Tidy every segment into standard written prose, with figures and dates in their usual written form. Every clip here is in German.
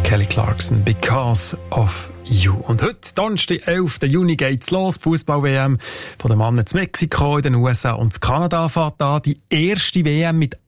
Kelly Clarkson, Because of You. Und heute, Donnerstag, 11. Juni, geht's los. Fußball-WM von den Männern in Mexiko, in den USA und in Kanada fährt an. Die erste WM mit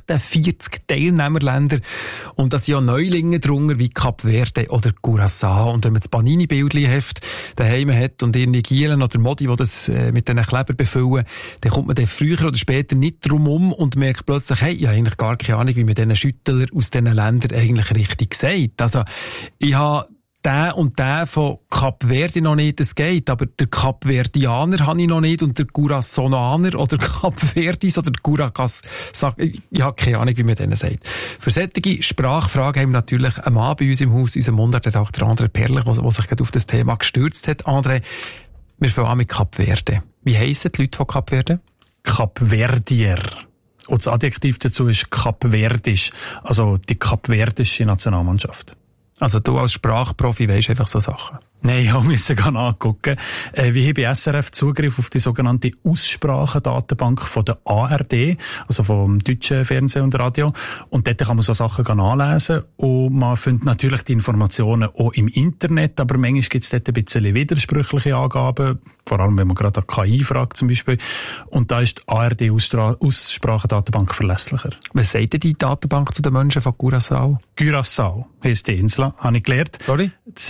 48 Teilnehmerländern. Und da sind ja Neulinge drunter wie Kap Verde oder Curaçao. Und wenn man das Panini-Bildchen-Heft daheim hat und irgendwie Gielen oder Modi, die das mit diesen Kleber befüllen, dann kommt man dann früher oder später nicht drum und merkt plötzlich, hey, ich habe eigentlich gar keine Ahnung, wie man diesen Schüttler aus diesen Ländern eigentlich richtig sagt. Also, ich habe der und der von Kap Verde noch nicht, das geht, aber der Kapverdianer habe ich noch nicht und der Curaçaoaner oder Kapverdis oder Curacas, ich habe keine Ahnung, wie man denen sagt. Für solche Sprachfragen haben wir natürlich einen Mann bei uns im Haus, unser Mundartredakteur André Perlich, der sich gerade auf das Thema gestürzt hat. André, wir fangen an mit Kap Verde. Wie heissen die Leute von Kap Verde? Kapverdier. Und das Adjektiv dazu ist kapverdisch, also die kapverdische Nationalmannschaft. Also du als Sprachprofi weisst einfach so Sachen? Nein, ich musste angucken. Wir haben bei SRF Zugriff auf die sogenannte Aussprachendatenbank von der ARD, also vom deutschen Fernsehen und Radio. Und dort kann man so Sachen nachlesen. Und man findet natürlich die Informationen auch im Internet, aber manchmal gibt es dort ein bisschen widersprüchliche Angaben, vor allem wenn man gerade an KI fragt zum Beispiel. Und da ist die ARD Aussprachendatenbank verlässlicher. Was sagt denn die Datenbank zu den Menschen von Curaçao? Curaçao heisst die Insel, habe ich gelernt. Sorry?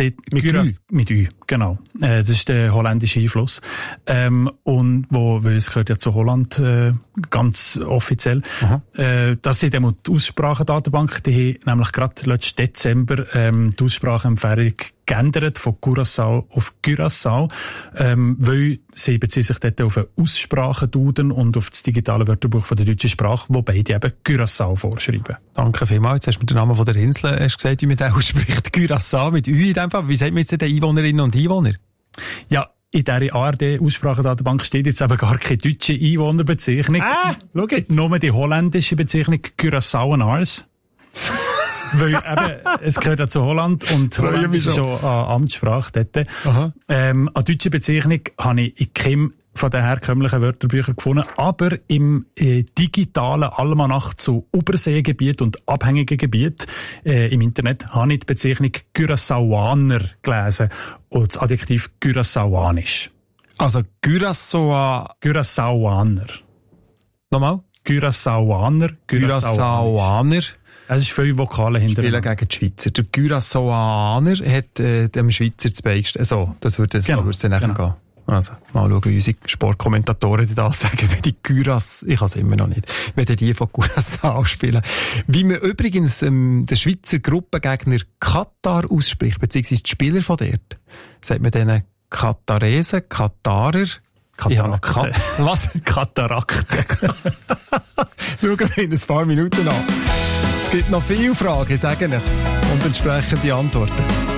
Mit Ü, genau. Das ist der holländische Einfluss. Und weil es gehört ja zu Holland, ganz offiziell. Das sind eben die Aussprachendatenbank, die haben nämlich gerade letzten Dezember die Ausspracheempfehlung geändert von Curaçao auf Curaçao, weil sie beziehen sich dort auf einen Aussprachenduden und auf das digitale Wörterbuch von der deutschen Sprache, wobei die eben Curaçao vorschreiben. Danke vielmals. Jetzt hast du mir den Namen von der Insel gesagt, wie man den ausspricht. Curaçao mit Ü in dem Fall. Wie sagt man jetzt den Einwohnerinnen und Einwohner? Ja, in dieser ARD-Aussprachendatenbank steht jetzt aber gar keine deutsche Einwohnerbezeichnung. Schau jetzt. Nur die holländische Bezeichnung Curaçaoanars. Weil eben, es gehört ja zu Holland und Holland ist schon eine Amtssprache dort. Eine deutsche Bezeichnung habe ich in keinem von den herkömmlichen Wörterbüchern gefunden, aber im digitalen Almanach zu Überseegebiet und abhängigen Gebiet im Internet habe ich die Bezeichnung Curaçaoaner gelesen und das Adjektiv Curaçaoanisch. Also Curaçaoaner. Nochmal? Curaçaoaner. Es ist viele Vokale hinterher. Spielen gegen die Schweizer. Der Curaçaoaner hat dem Schweizer das Beigestellt. So würde es dann nachher gehen. Also, mal schauen, wie unsere Sportkommentatoren das sagen, wenn die ich kann es immer noch nicht, wenn die von Curaçao spielen. Wie man übrigens den Schweizer Gruppengegner Katar ausspricht, beziehungsweise die Spieler von dort, sagt man denen Kataresen, Katarer, Was? Katarakte. Schauen wir in ein paar Minuten an. Es gibt noch viele Fragen, sagen ich's, und entsprechende Antworten.